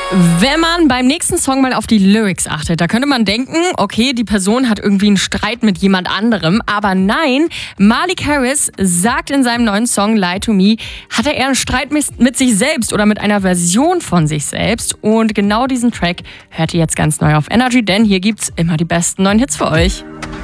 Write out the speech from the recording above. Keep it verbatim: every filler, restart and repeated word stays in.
Wenn man beim nächsten Song mal auf die Lyrics achtet, da könnte man denken, okay, die Person hat irgendwie einen Streit mit jemand anderem. Aber nein, Malik Harris sagt in seinem neuen Song Lie to Me, hat er eher einen Streit mit sich selbst oder mit einer Version von sich selbst. Und genau diesen Track hört ihr jetzt ganz neu auf Energy, denn hier gibt's immer die besten neuen Hits für euch.